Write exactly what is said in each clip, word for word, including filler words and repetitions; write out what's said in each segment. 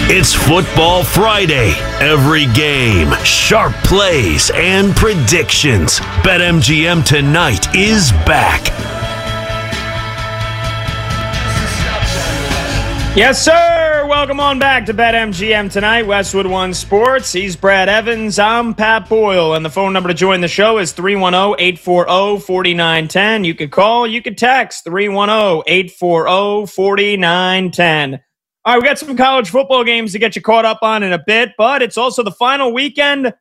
It's Football Friday. Every game, sharp plays, and predictions. BetMGM tonight is back. Yes, sir. Welcome on back to BetMGM tonight. Westwood One Sports. He's Brad Evans. I'm Pat Boyle. And the phone number to join the show is three one zero, eight four zero, four nine one zero. You could call, you could text three one zero, eight four zero, four nine one zero. All right, we got some college football games to get you caught up on in a bit, but it's also the final weekend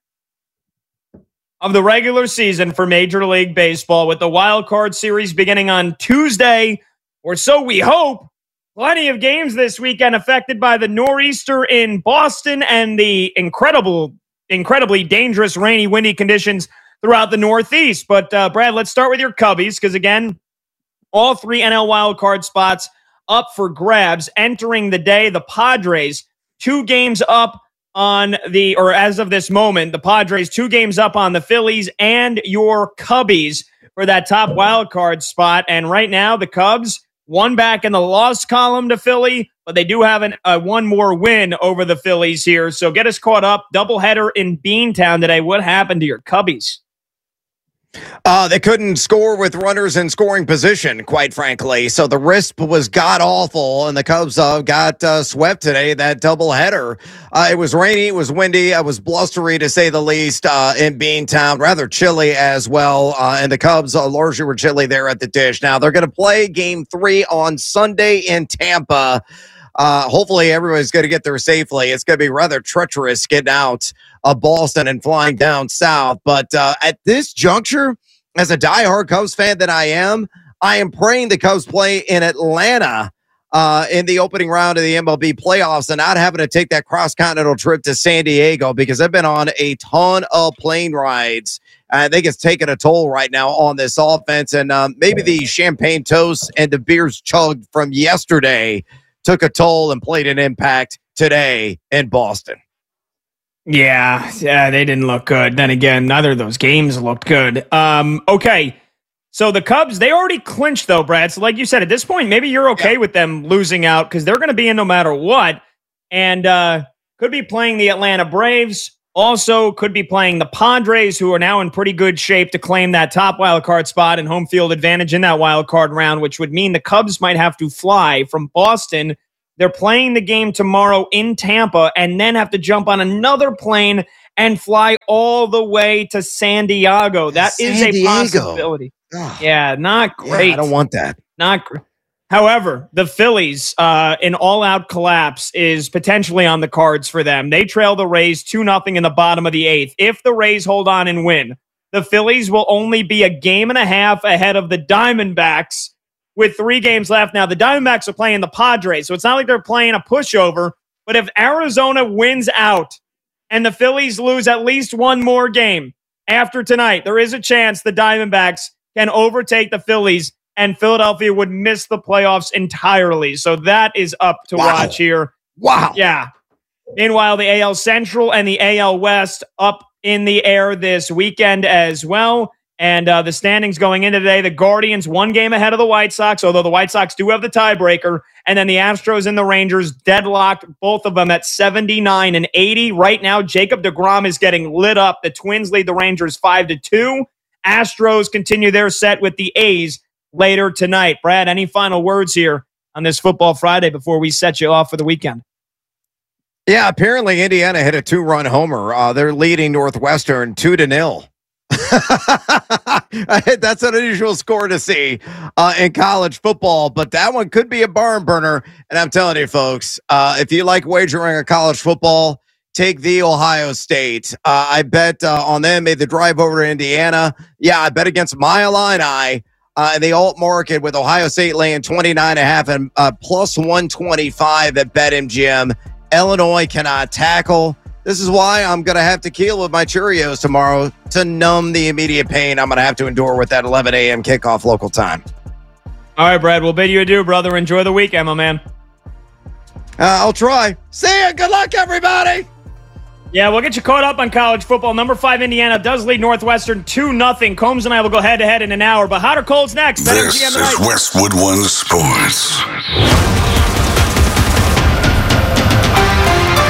of the regular season for Major League Baseball with the Wild Card Series beginning on Tuesday, or so we hope. Plenty of games this weekend affected by the nor'easter in Boston and the incredible, incredibly dangerous rainy, windy conditions throughout the Northeast. But, uh, Brad, let's start with your Cubbies, because, again, all three N L wildcard spots up for grabs entering the day. The Padres, two games up on the, or as of this moment, the Padres, two games up on the Phillies and your Cubbies for that top wildcard spot. And right now, the Cubs, one back in the loss column to Philly, but they do have an, uh, one more win over the Phillies here. So get us caught up. Doubleheader in Beantown today. What happened to your Cubbies? Uh, they couldn't score with runners in scoring position, quite frankly. So the risk was god-awful, and the Cubs uh, got uh, swept today, that doubleheader. Uh, it was rainy, it was windy, it was blustery, to say the least, uh, in Beantown. Rather chilly as well, uh, and the Cubs uh, largely were chilly there at the Dish. Now, they're going to play Game three on Sunday in Tampa. Uh, hopefully everybody's going to get there safely. It's going to be rather treacherous getting out of Boston and flying down south. But uh, at this juncture, as a diehard Cubs fan that I am, I am praying the Cubs play in Atlanta uh, in the opening round of the M L B playoffs and not having to take that cross-continental trip to San Diego, because I've been on a ton of plane rides. I think it's taking a toll right now on this offense. And um, maybe the champagne toast and the beers chugged from yesterday took a toll and played an impact today in Boston. Yeah, yeah, they didn't look good. Then again, neither of those games looked good. Um, okay, so the Cubs, they already clinched, though, Brad. So like you said, at this point, maybe you're okay yeah. with them losing out, because they're going to be in no matter what. And uh, could be playing the Atlanta Braves. Also could be playing the Padres, who are now in pretty good shape to claim that top wild card spot and home field advantage in that wild card round, which would mean the Cubs might have to fly from Boston. They're playing the game tomorrow in Tampa and then have to jump on another plane and fly all the way to San Diego. That San is a Diego. possibility. Oh, yeah, not great. Yeah, I don't want that. Not great. However, the Phillies, uh, an all-out collapse is potentially on the cards for them. They trail the Rays two nothing in the bottom of the eighth. If the Rays hold on and win, the Phillies will only be a game and a half ahead of the Diamondbacks with three games left. Now, the Diamondbacks are playing the Padres, so it's not like they're playing a pushover. But if Arizona wins out and the Phillies lose at least one more game after tonight, there is a chance the Diamondbacks can overtake the Phillies and Philadelphia would miss the playoffs entirely. So that is up to wow. watch here. Wow. Yeah. Meanwhile, the A L Central and the A L West up in the air this weekend as well. And uh, the standings going into today, the Guardians one game ahead of the White Sox, although the White Sox do have the tiebreaker. And then the Astros and the Rangers deadlocked, both of them at seventy-nine and eighty. Right now, Jacob deGrom is getting lit up. The Twins lead the Rangers five to two. Astros continue their set with the A's later tonight. Brad, any final words here on this Football Friday before we set you off for the weekend? Yeah, apparently Indiana hit a two-run homer. Uh, they're leading Northwestern two to nil. That's an unusual score to see uh, in college football, but that one could be a barn burner. And I'm telling you, folks, uh, if you like wagering on college football, take the Ohio State. Uh, I bet uh, on them, made the drive over to Indiana. Yeah, I bet against my Illini. Uh, in the alt market with Ohio State laying twenty-nine and a half and uh, plus one twenty-five at BetMGM. Illinois cannot tackle. This is why I'm going to have tequila with my Cheerios tomorrow to numb the immediate pain I'm going to have to endure with that eleven a.m. kickoff local time. All right, Brad, we'll bid you adieu, brother. Enjoy the weekend, my man. Uh, I'll try. See ya. Good luck, everybody. Yeah, we'll get you caught up on college football. Number five, Indiana, does lead Northwestern two nothing. Combs and I will go head-to-head in an hour. But hot or cold's next. This is Westwood One Sports.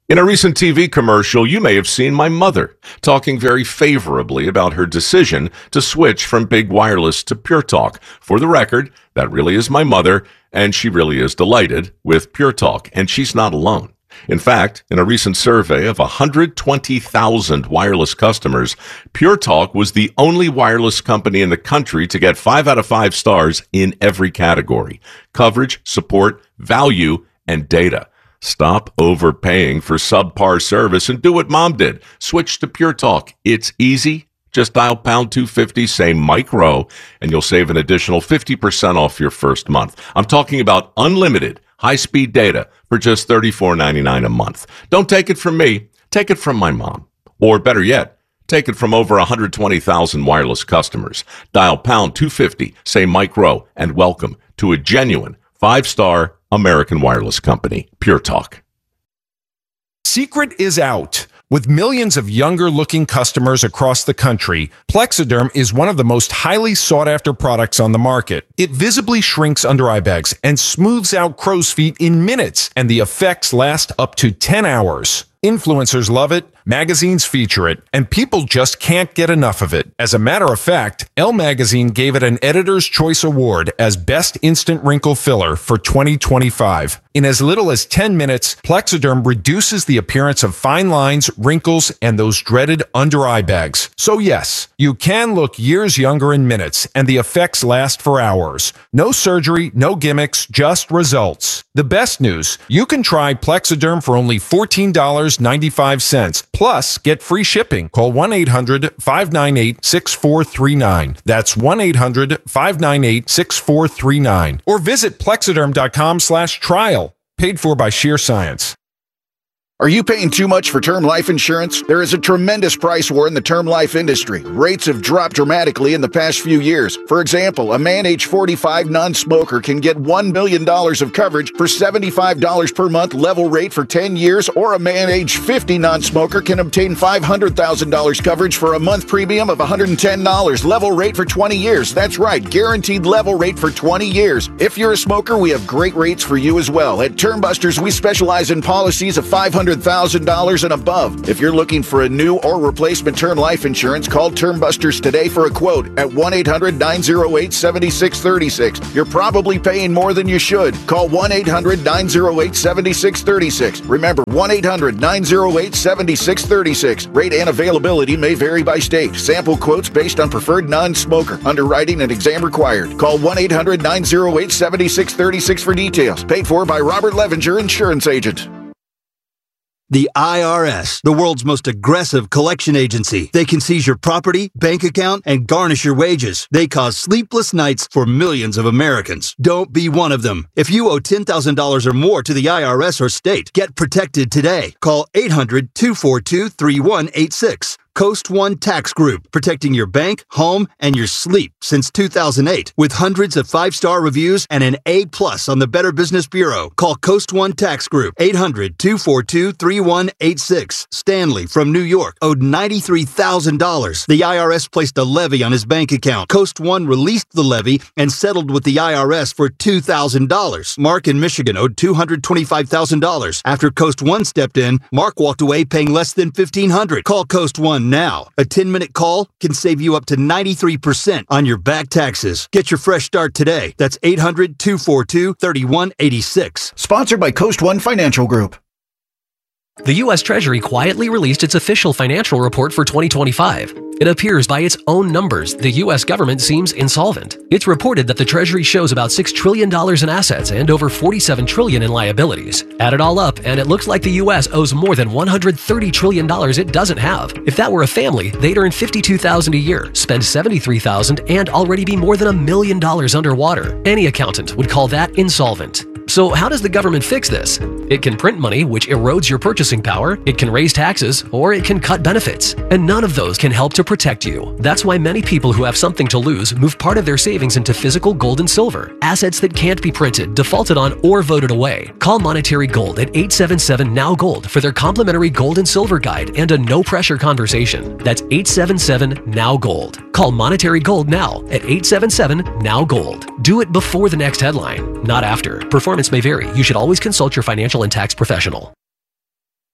In a recent T V commercial, you may have seen my mother talking very favorably about her decision to switch from big wireless to Pure Talk. For the record, that really is my mother, and she really is delighted with Pure Talk, and she's not alone. In fact, in a recent survey of one hundred twenty thousand wireless customers, Pure Talk was the only wireless company in the country to get five out of five stars in every category: coverage, support, value, and data. Stop overpaying for subpar service and do what Mom did. Switch to Pure Talk. It's easy. Just dial pound two fifty, say Mike Rowe, and you'll save an additional fifty percent off your first month. I'm talking about unlimited high-speed data for just thirty-four ninety-nine a month. Don't take it from me. Take it from my mom. Or better yet, take it from over one hundred twenty thousand wireless customers. Dial pound two fifty, say Mike Rowe, and welcome to a genuine five-star American wireless company, Pure Talk. Secret is out. With millions of younger-looking customers across the country, Plexiderm is one of the most highly sought-after products on the market. It visibly shrinks under-eye bags and smooths out crow's feet in minutes, and the effects last up to ten hours. Influencers love it, magazines feature it, and people just can't get enough of it. As a matter of fact, Elle Magazine gave it an Editor's Choice Award as Best Instant Wrinkle Filler for twenty twenty-five. In as little as ten minutes, Plexiderm reduces the appearance of fine lines, wrinkles, and those dreaded under-eye bags. So yes, you can look years younger in minutes, and the effects last for hours. No surgery, no gimmicks, just results. The best news, you can try Plexiderm for only fourteen dollars and ninety-five cents. Plus, get free shipping. Call one eight hundred, five nine eight, six four three nine. That's one eight hundred, five nine eight, six four three nine. Or visit plexiderm.com slash trial. Paid for by Sheer Science. Are you paying too much for term life insurance? There is a tremendous price war in the term life industry. Rates have dropped dramatically in the past few years. For example, a man age forty-five non-smoker can get one million dollars of coverage for seventy-five dollars per month level rate for ten years, or a man age fifty non-smoker can obtain five hundred thousand dollars coverage for a month premium of one hundred ten dollars level rate for twenty years. That's right, guaranteed level rate for twenty years. If you're a smoker, we have great rates for you as well. At Termbusters, we specialize in policies of five hundred thousand dollars and above. If you're looking for a new or replacement term life insurance, call Termbusters today for a quote at one eight hundred, nine oh eight, seven six three six. You're probably paying more than you should. Call one eight hundred, nine oh eight, seven six three six. Remember, one eight hundred, nine oh eight, seven six three six. Rate and availability may vary by state. Sample quotes based on preferred non-smoker. Underwriting and exam required. Call one eight hundred, nine oh eight, seven six three six for details. Paid for by Robert Levinger, Insurance Agent. The I R S, the world's most aggressive collection agency. They can seize your property, bank account, and garnish your wages. They cause sleepless nights for millions of Americans. Don't be one of them. If you owe ten thousand dollars or more to the I R S or state, get protected today. Call eight hundred, two four two, three one eight six. Coast One Tax Group, protecting your bank, home, and your sleep since two thousand eight. With hundreds of five-star reviews and an A plus on the Better Business Bureau. Call Coast One Tax Group, eight hundred, two four two, three one eight six. Stanley from New York owed ninety-three thousand dollars. The I R S placed a levy on his bank account. Coast One released the levy and settled with the I R S for two thousand dollars. Mark in Michigan owed two hundred twenty-five thousand dollars. After Coast One stepped in, Mark walked away paying less than fifteen hundred dollars. Call Coast One now. A ten-minute call can save you up to ninety-three percent on your back taxes. Get your fresh start today. That's eight hundred, two four two, three one eight six. Sponsored by Coast One Financial Group. The U S Treasury quietly released its official financial report for twenty twenty-five. It appears by its own numbers, the U S government seems insolvent. It's reported that the Treasury shows about six trillion dollars in assets and over forty-seven trillion dollars in liabilities. Add it all up, and it looks like the U S owes more than one hundred thirty trillion dollars it doesn't have. If that were a family, they'd earn fifty-two thousand dollars a year, spend seventy-three thousand dollars, and already be more than a million dollars underwater. Any accountant would call that insolvent. So how does the government fix this? It can print money, which erodes your purchasing power, it can raise taxes, or it can cut benefits. And none of those can help to protect you. That's why many people who have something to lose move part of their savings into physical gold and silver, assets that can't be printed, defaulted on, or voted away. Call Monetary Gold at eight seven seven, N O W Gold for their complimentary gold and silver guide and a no-pressure conversation. That's eight seven seven, N O W Gold. Call Monetary Gold now at eight seven seven, N O W Gold. Do it before the next headline, not after. Performance may vary. You should always consult your financial and tax professional.